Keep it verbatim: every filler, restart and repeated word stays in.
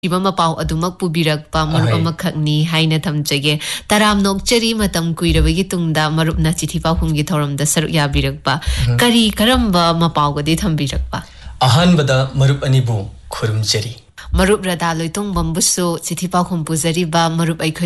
इबा मपाव अदुमक पुबिरकपा मरुप अमखकनी हाइना थमजगे तराम नोकचरी मतम कुइरबगी तुंगदा मरुपना चिठी पाहुमगी थौरमदा सरुक याबिरकपा करी करम्बा मपावगदि थमबिरकपा अहानबदा मरुप अनिबु खुरुमचरी मरुप रदा लोइतोंग बम्बुसु चिठी पाहुम पुजरीबा मरुप